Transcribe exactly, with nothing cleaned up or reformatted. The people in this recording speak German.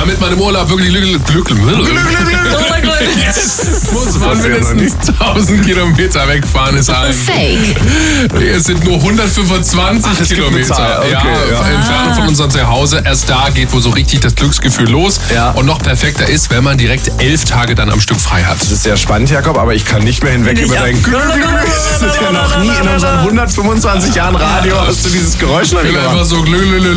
damit man im Urlaub wirklich glücklich Glück, Jetzt muss man mindestens tausend Kilometer wegfahren, ist ein Fake. Es sind nur hundertfünfundzwanzig Ach, Kilometer. Okay, ja, ja. Entfernung von unserem Zuhause. Erst da geht wohl so richtig das Glücksgefühl los. Ja. Und noch perfekter ist, wenn man direkt elf Tage dann am Stück frei hat. Das ist sehr spannend, Jakob, aber ich kann nicht mehr hinweg Nicht über ab- dein Glück. Das ist ja noch nie in unseren hundertfünfundzwanzig Jahren Radio hast du dieses Geräusch noch Ich nicht will gemacht. einfach so glü